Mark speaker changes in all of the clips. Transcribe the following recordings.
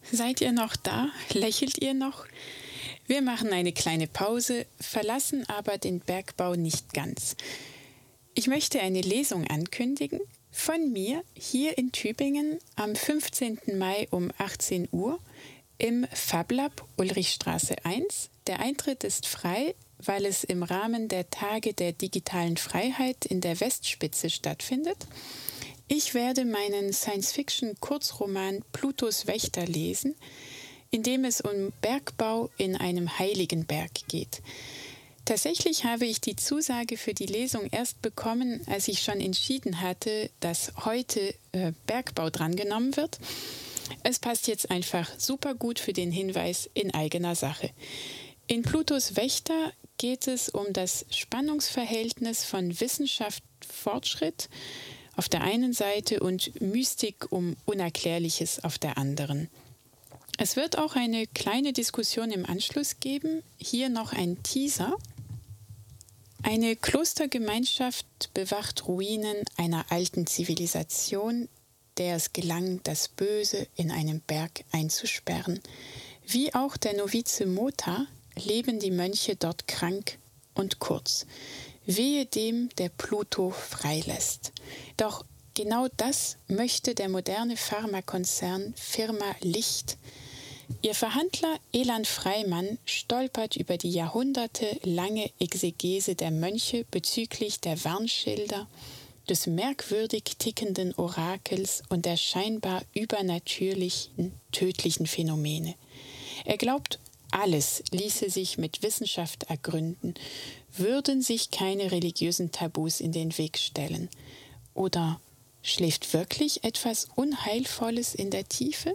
Speaker 1: Seid ihr noch da? Lächelt ihr noch? Wir machen eine kleine Pause, verlassen aber den Bergbau nicht ganz. Ich möchte eine Lesung ankündigen von mir hier in Tübingen am 15. Mai um 18 Uhr im FabLab Ulrichstraße 1. Der Eintritt ist frei, weil es im Rahmen der Tage der digitalen Freiheit in der Westspitze stattfindet. Ich werde meinen Science-Fiction-Kurzroman Plutos Wächter lesen, in dem es um Bergbau in einem heiligen Berg geht. Tatsächlich habe ich die Zusage für die Lesung erst bekommen, als ich schon entschieden hatte, dass heute Bergbau drangenommen wird. Es passt jetzt einfach super gut für den Hinweis in eigener Sache. In Plutos Wächter geht es um das Spannungsverhältnis von Wissenschaft, Fortschritt auf der einen Seite und Mystik um Unerklärliches auf der anderen. Es wird auch eine kleine Diskussion im Anschluss geben. Hier noch ein Teaser. Eine Klostergemeinschaft bewacht Ruinen einer alten Zivilisation, der es gelang, das Böse in einem Berg einzusperren. Wie auch der Novize Mota leben die Mönche dort krank und kurz. Wehe dem, der Pluto freilässt. Doch genau das möchte der moderne Pharmakonzern Firma Licht. Ihr Verhandler Elan Freimann stolpert über die jahrhundertelange Exegese der Mönche bezüglich der Warnschilder, des merkwürdig tickenden Orakels und der scheinbar übernatürlichen, tödlichen Phänomene. Er glaubt, alles ließe sich mit Wissenschaft ergründen, würden sich keine religiösen Tabus in den Weg stellen. Oder schläft wirklich etwas Unheilvolles in der Tiefe?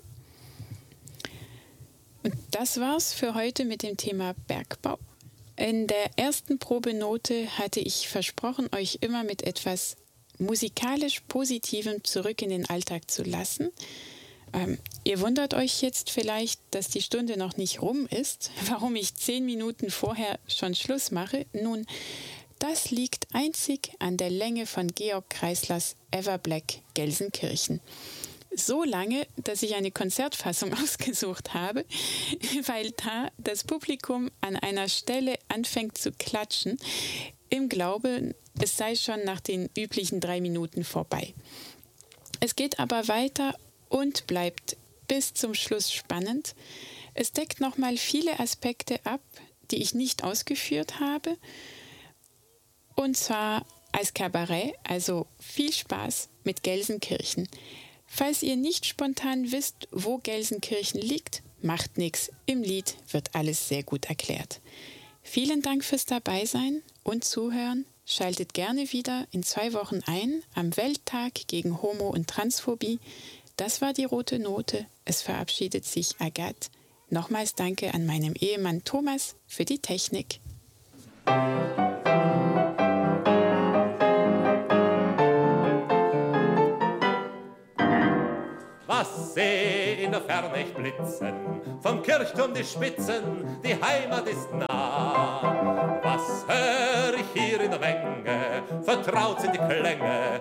Speaker 1: Und das war's für heute mit dem Thema Bergbau. In der ersten Probenote hatte ich versprochen, euch immer mit etwas musikalisch Positivem zurück in den Alltag zu lassen. Ihr wundert euch jetzt vielleicht, dass die Stunde noch nicht rum ist, warum ich 10 Minuten vorher schon Schluss mache. Nun, das liegt einzig an der Länge von Georg Kreislers Everblack Gelsenkirchen. So lange, dass ich eine Konzertfassung ausgesucht habe, weil da das Publikum an einer Stelle anfängt zu klatschen, im Glauben, es sei schon nach den üblichen 3 Minuten vorbei. Es geht aber weiter und bleibt bis zum Schluss spannend. Es deckt nochmal viele Aspekte ab, die ich nicht ausgeführt habe. Und zwar als Kabarett, also viel Spaß mit Gelsenkirchen. Falls ihr nicht spontan wisst, wo Gelsenkirchen liegt, macht nichts. Im Lied wird alles sehr gut erklärt. Vielen Dank fürs Dabeisein und Zuhören. Schaltet gerne wieder in 2 Wochen ein am Welttag gegen Homo- und Transphobie. Das war die rote Note. Es verabschiedet sich Agathe. Nochmals danke an meinem Ehemann Thomas für die Technik.
Speaker 2: Was seh in der Ferne ich blitzen, vom Kirchturm die Spitzen, die Heimat ist nah. Was hör ich hier in der Menge, vertraut sind die Klänge